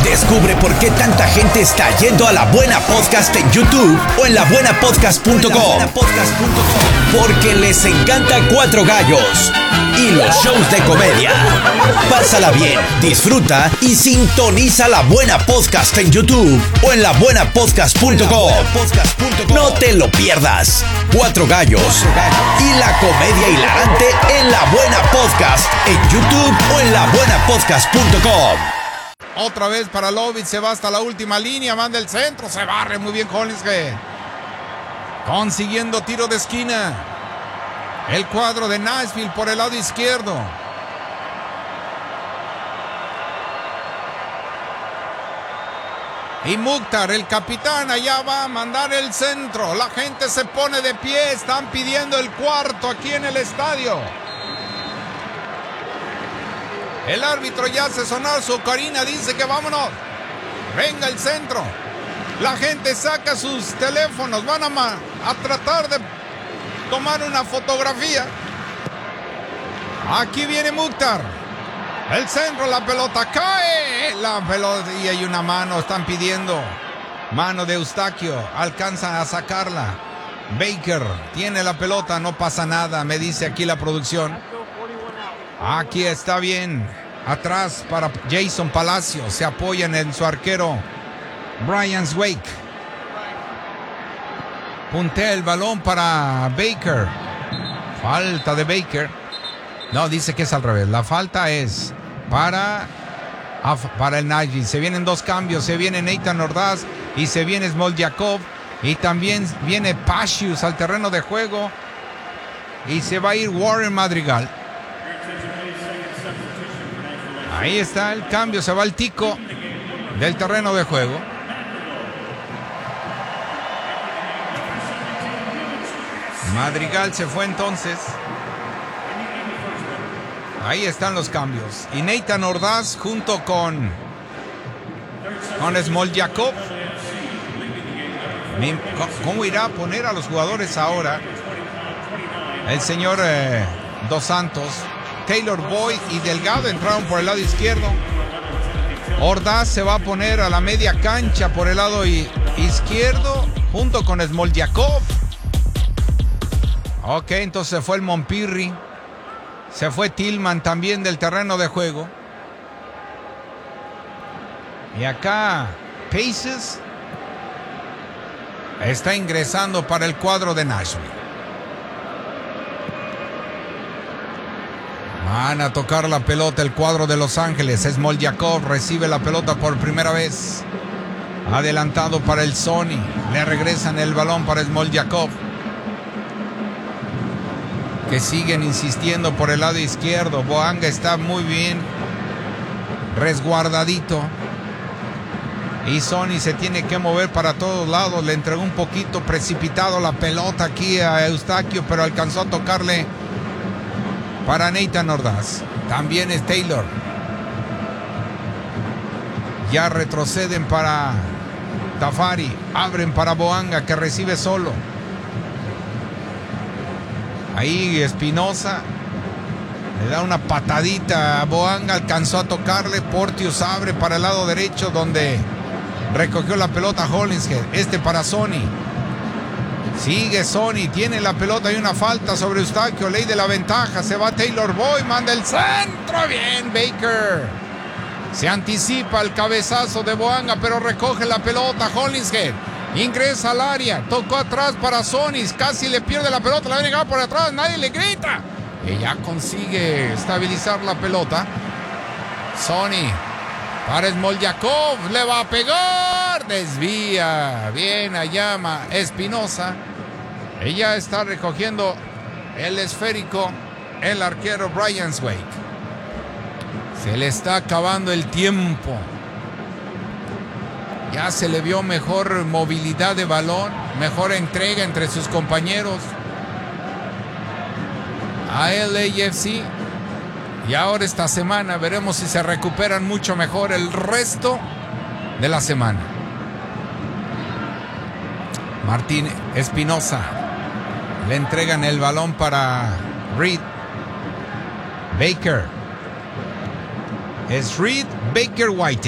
Descubre por qué tanta gente está yendo a La Buena Podcast en YouTube o en labuenapodcast.com. Porque les encanta Cuatro Gallos y los shows de comedia. Pásala bien, disfruta y sintoniza La Buena Podcast en YouTube o en labuenapodcast.com. No te lo pierdas. Cuatro Gallos y la comedia hilarante en La Buena Podcast en YouTube o en labuenapodcast.com. Otra vez para Lovitz, se va hasta la última línea, manda el centro, se barre muy bien Hollingshead. Consiguiendo tiro de esquina. El cuadro de Nashville por el lado izquierdo. Y Mukhtar, el capitán, allá va a mandar el centro. La gente se pone de pie, están pidiendo el cuarto aquí en el estadio. El árbitro ya hace sonar su ocarina, dice que vámonos. Venga el centro. La gente saca sus teléfonos, van a tratar de tomar una fotografía. Aquí viene Mukhtar. El centro, la pelota cae. La pelota y hay una mano, están pidiendo. Mano de Eustaquio, alcanzan a sacarla. Baker tiene la pelota, no pasa nada, me dice aquí la producción. Aquí está bien. Atrás para Jason Palacios. Se apoyan en su arquero Brian Wake. Puntea el balón para Baker. Falta de Baker. No, dice que es al revés. La falta es para el Nashville. Se vienen dos cambios. Se viene Nathan Ordaz y se viene Smoljakov. Y también viene Pasius al terreno de juego. Y se va a ir Warren Madrigal. Ahí está el cambio, se va el tico del terreno de juego. Madrigal se fue entonces. Ahí están los cambios. Y Nathan Ordaz junto con Smoljakov. ¿Cómo irá a poner a los jugadores ahora? El señor Dos Santos. Taylor Boyd y Delgado entraron por el lado izquierdo. Ordaz se va a poner a la media cancha por el lado izquierdo junto con Smoljakov. Ok, entonces se fue el Monpirri. Se fue Tillman también del terreno de juego. Y acá Paces está ingresando para el cuadro de Nashville. Van a tocar la pelota el cuadro de Los Ángeles. Smoljakov recibe la pelota por primera vez. Adelantado para el Sony. Le regresan el balón para Smoljakov. Que siguen insistiendo por el lado izquierdo. Boanga está muy bien resguardadito. Y Sony se tiene que mover para todos lados. Le entregó un poquito precipitado la pelota aquí a Eustaquio, pero alcanzó a tocarle para Nathan Ordaz. También es Taylor. Ya retroceden para Tafari. Abren para Boanga, que recibe solo. Ahí Espinosa le da una patadita a Boanga. Alcanzó a tocarle. Porteous abre para el lado derecho, donde recogió la pelota Hollingshead. Para Sony. Sigue Sony, tiene la pelota y una falta sobre Eustaquio, ley de la ventaja, se va Taylor Boyd, manda el centro, bien Baker. Se anticipa el cabezazo de Boanga, pero recoge la pelota Hollingshead. Ingresa al área, tocó atrás para Sony, casi le pierde la pelota, la va a llegar por atrás, nadie le grita. Y ya consigue estabilizar la pelota. Sony para Smoljakov, le va a pegar, desvía, bien allá Espinosa. Ella está recogiendo el esférico, el arquero Brian Wake. Se le está acabando el tiempo. Ya se le vio mejor movilidad de balón, mejor entrega entre sus compañeros. A LAFC. Y ahora esta semana veremos si se recuperan mucho mejor el resto de la semana. Martín Espinosa. Le entregan el balón para Reed. Baker. Es Reed Baker White.